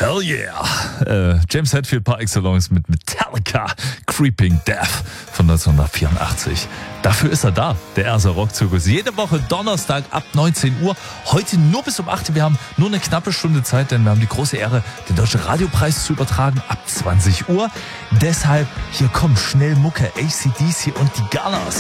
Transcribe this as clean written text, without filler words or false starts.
Hell yeah! James Hetfield par excellence mit Metallica, Creeping Death von 1984. Dafür ist er da, der Erser Rockzirkus. Jede Woche Donnerstag ab 19 Uhr. Heute nur bis um 8 Uhr. Wir haben nur eine knappe Stunde Zeit, denn wir haben die große Ehre, den Deutschen Radiopreis zu übertragen ab 20 Uhr. Deshalb, hier kommt schnell Mucke, AC/DC und die Gunners.